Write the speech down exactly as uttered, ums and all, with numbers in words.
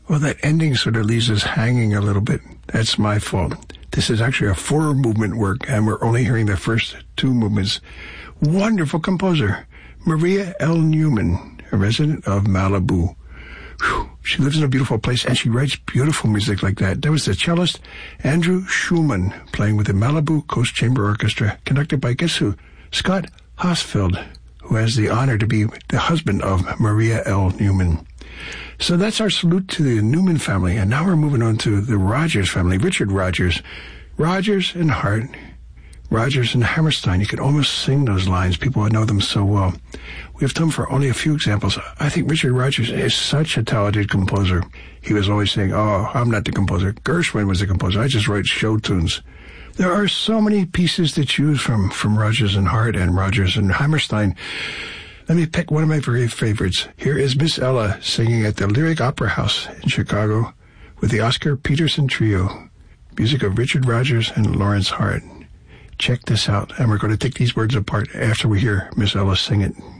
Well, that ending sort of leaves us hanging a little bit. That's my fault. This is actually a four-movement work, and we're only hearing the first two movements. Wonderful composer, Maria L. Newman, a resident of Malibu. Whew. She lives in a beautiful place, and she writes beautiful music like that. That was the cellist Andrew Schumann playing with the Malibu Coast Chamber Orchestra, conducted by, guess who? Scott Hosfeld, who has the honor to be the husband of Maria L. Newman. So that's our salute to the Newman family, and now we're moving on to the Rogers family. Richard Rogers. Rogers and Hart, Rogers and Hammerstein. You can almost sing those lines. People know them so well. We have time for only a few examples. I think Richard Rogers is such a talented composer. He was always saying, oh, I'm not the composer. Gershwin was the composer. I just write show tunes. There are so many pieces to choose from, from Rogers and Hart and Rogers and Hammerstein. Let me pick one of my very favorites. Here is Miss Ella singing at the Lyric Opera House in Chicago with the Oscar Peterson Trio. Music of Richard Rogers and Lawrence Hart. Check this out, and we're going to take these words apart after we hear Miss Ella sing it.